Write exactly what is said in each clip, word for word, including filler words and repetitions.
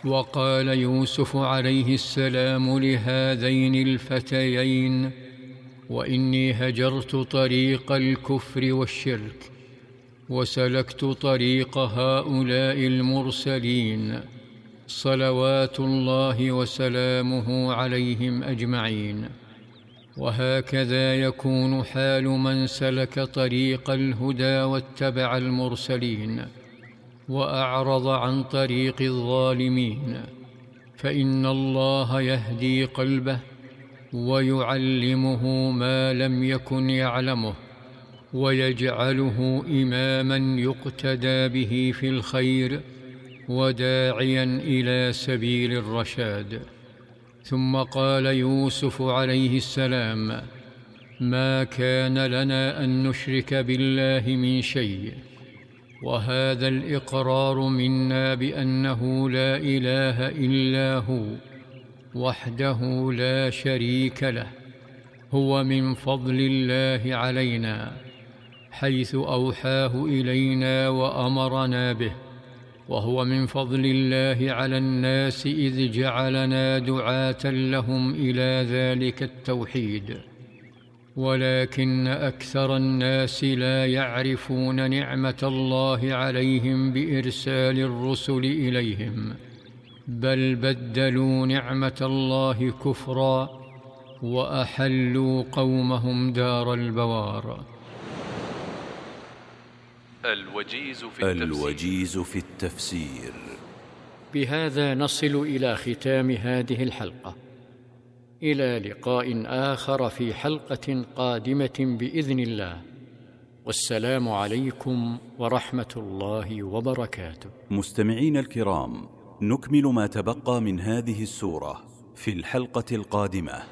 وقال يوسف عليه السلام لهذين الفتيين: وإني هجرت طريق الكفر والشرك وسلكت طريق هؤلاء المرسلين صلوات الله وسلامه عليهم أجمعين. وهكذا يكون حال من سلك طريق الهدى واتبع المرسلين وأعرض عن طريق الظالمين، فإن الله يهدي قلبه ويعلمه ما لم يكن يعلمه، ويجعله إماما يقتدى به في الخير وداعيا إلى سبيل الرشاد. ثم قال يوسف عليه السلام: ما كان لنا أن نشرك بالله من شيء، وهذا الإقرار منا بأنه لا إله إلا هو وحده لا شريك له هو من فضل الله علينا، حيث أوحاه إلينا وأمرنا به، وهو من فضل الله على الناس إذ جعلنا دعاة لهم إلى ذلك التوحيد، ولكن أكثر الناس لا يعرفون نعمة الله عليهم بإرسال الرسل إليهم، بل بدلوا نعمة الله كفرا وأحلوا قومهم دار البوار. الوجيز في التفسير, الوجيز في التفسير. بهذا نصل إلى ختام هذه الحلقة، إلى لقاء آخر في حلقة قادمة بإذن الله، والسلام عليكم ورحمة الله وبركاته. مستمعين الكرام، نكمل ما تبقى من هذه السورة في الحلقة القادمة.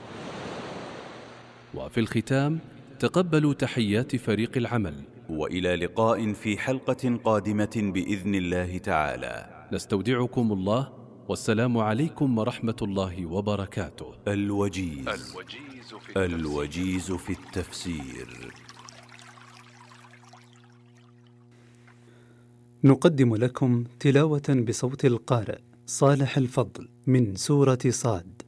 وفي الختام تقبلوا تحيات فريق العمل، وإلى لقاء في حلقة قادمة بإذن الله تعالى. نستودعكم الله، والسلام عليكم ورحمة الله وبركاته. الوجيز, الوجيز, في, التفسير. الوجيز في التفسير. نقدم لكم تلاوة بصوت القارئ صالح الفضل من سورة صاد.